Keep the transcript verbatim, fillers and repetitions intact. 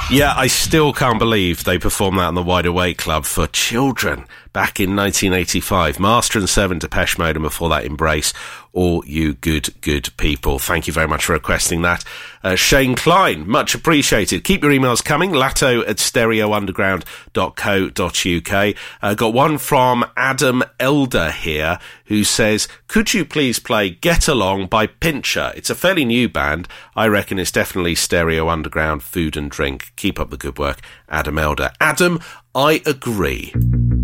Yeah, I still can't believe they performed that in the Wide Awake Club for children back in nineteen eighty-five. Master and Servant, Depeche Mode, and before that, Embrace. All you good, good people. Thank you very much for requesting that. Uh, Shane Klein, much appreciated. Keep your emails coming. Latto at stereo underground dot co dot uk. Uh, got one from Adam Elder here, who says, could you please play Get Along by Pincher? It's a fairly new band. I reckon it's definitely Stereo Underground, food and drink. Keep up the good work, Adam Elder. Adam, I agree.